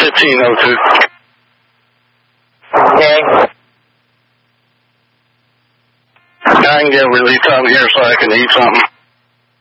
1502. Okay. I can get relief time here so I can eat something.